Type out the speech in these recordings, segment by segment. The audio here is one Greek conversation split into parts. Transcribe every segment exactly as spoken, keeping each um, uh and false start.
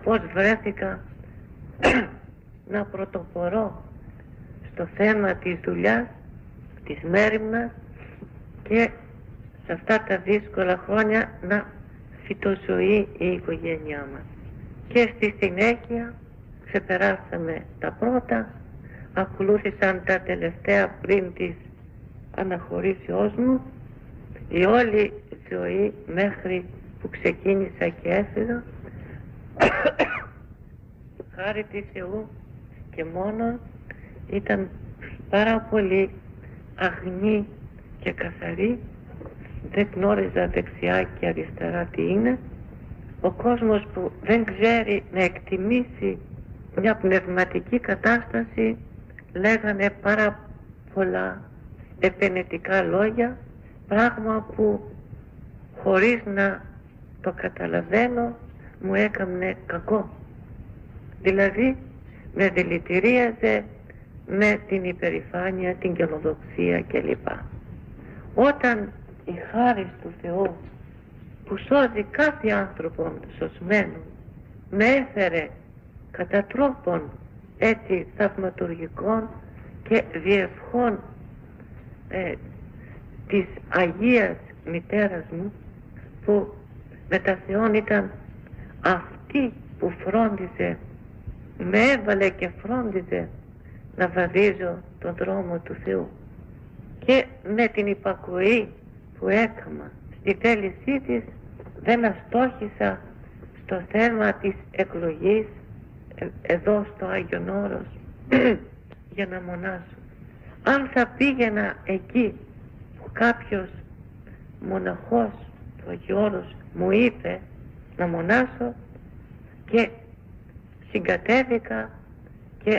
πώς βρέθηκα να πρωτοπορώ στο θέμα της δουλειάς, της μέριμνας και σε αυτά τα δύσκολα χρόνια να φυτοζωεί η οικογένειά μας. Και στη συνέχεια ξεπεράσαμε τα πρώτα, ακολούθησαν τα τελευταία πριν της αναχωρήσεώς μου, η όλη ζωή μέχρι που ξεκίνησα και έφυγα χάρη της Θεού και μόνο ήταν πάρα πολύ αγνή και καθαρή, δεν γνώριζα δεξιά και αριστερά τι είναι. Ο κόσμος που δεν ξέρει να εκτιμήσει μια πνευματική κατάσταση λέγανε πάρα πολλά επενετικά λόγια, πράγμα που χωρίς να το καταλαβαίνω μου έκανε κακό. Δηλαδή με δηλητηρίαζε με την υπερηφάνεια, την καινοδοξία κλπ. Όταν η χάρις του Θεού που σώζει κάθε άνθρωπο σωσμένο με έφερε κατά τρόπον έτσι θαυματουργικών και διευχών ε, της Αγίας Μητέρας μου, που με τα Θεόν ήταν αυτή που φρόντιζε, με έβαλε και φρόντιζε να βαδίζω τον δρόμο του Θεού, και με την υπακοή που έκανα στη θέλησή της δεν αστόχησα στο θέμα της εκλογής ε, εδώ στο Άγιον Όρος για να μονάσω. Αν θα πήγαινα εκεί που κάποιος μοναχός του Αγίου Όρους μου είπε να μονάσω και συγκατέβηκα και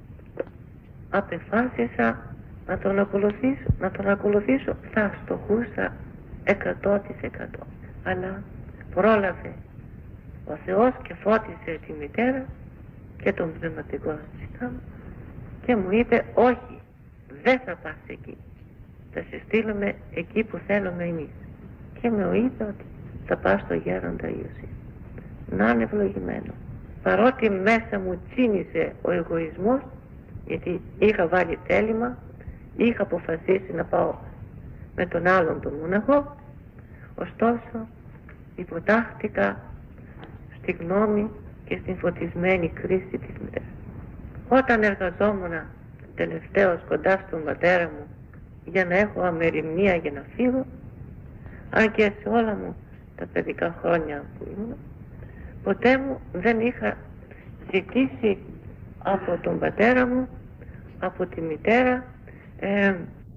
απεφάσισα να τον ακολουθήσω, να τον ακολουθήσω θα στοχούσα εκατό τοις εκατό. Αλλά πρόλαβε ο Θεός και φώτισε τη μητέρα και τον πνευματικό συστάμα και μου είπε όχι, δεν θα πας εκεί, θα σε στείλουμε εκεί που θέλουμε εμείς. Και μου είπε ότι θα πας στο Γέροντα Ιωσήφ. Να είναι ευλογημένο. Παρότι μέσα μου τσίνησε ο εγωισμός, γιατί είχα βάλει τέλημα, είχα αποφασίσει να πάω με τον άλλον τον μοναχό, ωστόσο υποτάχθηκα στη γνώμη και στην φωτισμένη κρίση της μητέρας. Όταν εργαζόμουν τελευταίος κοντά στον πατέρα μου για να έχω αμεριμνία για να φύγω, αν και σε όλα μου τα παιδικά χρόνια που ήμουν, ποτέ μου δεν είχα ζητήσει από τον πατέρα μου, από τη μητέρα, ε,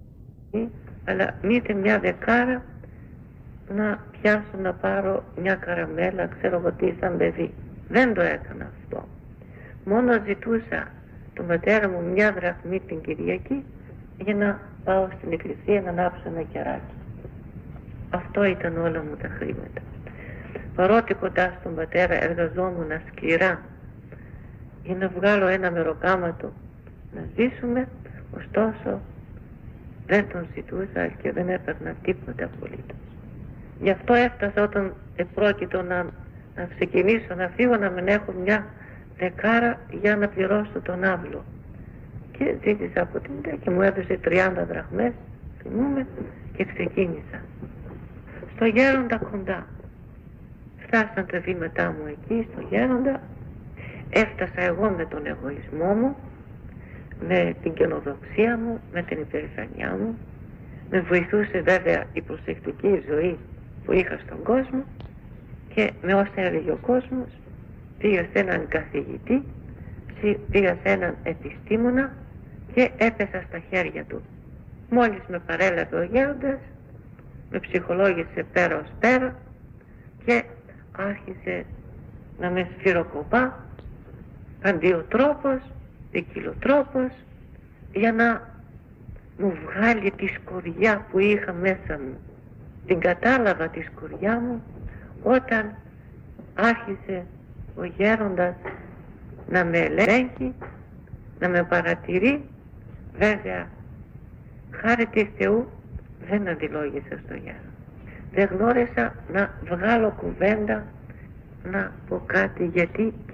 αλλά μήτε μια δεκάρα να πιάσω να πάρω μια καραμέλα, ξέρω εγώ τι, σαν παιδί. Δεν το έκανα αυτό. Μόνο ζητούσα τον πατέρα μου μια δραχμή την Κυριακή για να πάω στην εκκλησία να ανάψω ένα κεράκι. Αυτό ήταν όλα μου τα χρήματα. Παρότι κοντά στον πατέρα εργαζόμουν σκληρά για να βγάλω ένα μεροκάματο να ζήσουμε, ωστόσο δεν τον ζητούσα και δεν έπαιρνα τίποτα απολύτως. Γι' αυτό έφτασα όταν επρόκειτο να, να ξεκινήσω να φύγω να μην έχω μια δεκάρα για να πληρώσω τον άβλο. Και ζήτησα από την μητέρα και μου έδωσε τριάντα δραχμές, θυμούμαι, και ξεκίνησα. Στο Γέροντα κοντά. Φτάσαν τα βήματά μου εκεί στο Γέροντα, έφτασα εγώ με τον εγωισμό μου, με την καινοδοξία μου, με την υπερηφανιά μου. Με βοηθούσε βέβαια η προσεκτική ζωή που είχα στον κόσμο και με όσα έλεγε ο κόσμος. Πήγα σε έναν καθηγητή, πήγα σε έναν επιστήμονα και έπεσα στα χέρια του. Μόλις με παρέλαβε ο Γέροντας, με ψυχολόγησε πέρα ως πέρα και άρχισε να με σφυροκοπά αντιοτρόπος, δικυλοτρόπος, για να μου βγάλει τη σκοριά που είχα μέσα μου. Την κατάλαβα τη σκοριά μου όταν άρχισε ο Γέροντας να με ελέγχει, να με παρατηρεί. Βέβαια, χάρη της Θεού δεν αντιλόγησα στο Γέροντα. Δεν γνώρισα να βγάλω κουβέντα, να πω κάτι, γιατί